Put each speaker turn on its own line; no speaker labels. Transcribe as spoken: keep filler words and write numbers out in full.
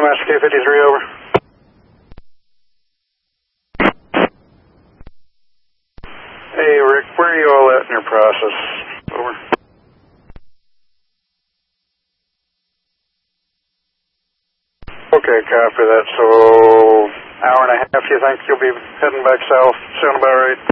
Master K fifty-three, over. Hey, Rick, where are you all at in your process? Over. Okay, copy that. So, hour and a half, you think you'll be heading back south? Sound about right?